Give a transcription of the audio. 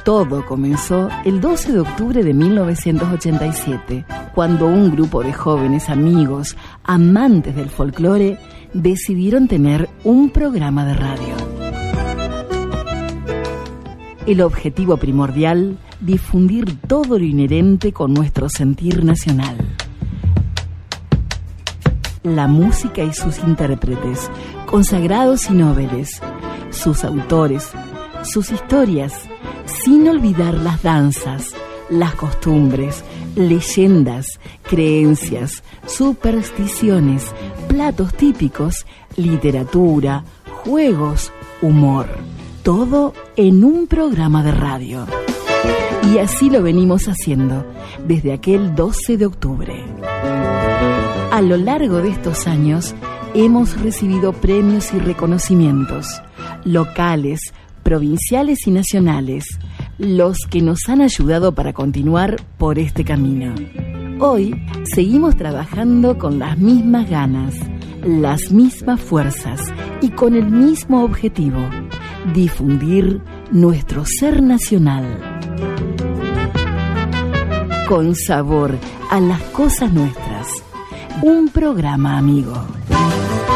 Todo comenzó el 12 de octubre de 1987, cuando un grupo de jóvenes amigos, amantes del folclore, decidieron tener un programa de radio. El objetivo primordial, difundir todo lo inherente con nuestro sentir nacional. La música y sus intérpretes, consagrados y nobles, sus autores, sus historias, sin olvidar las danzas, las costumbres, leyendas, creencias, supersticiones, platos típicos, literatura, juegos, humor. Todo en un programa de radio. Y así lo venimos haciendo desde aquel 12 de octubre. A lo largo de estos años hemos recibido premios y reconocimientos locales, provinciales y nacionales, los que nos han ayudado para continuar por este camino. Hoy seguimos trabajando con las mismas ganas, las mismas fuerzas y con el mismo objetivo: difundir nuestro ser nacional. Con sabor a las cosas nuestras. Un programa amigo.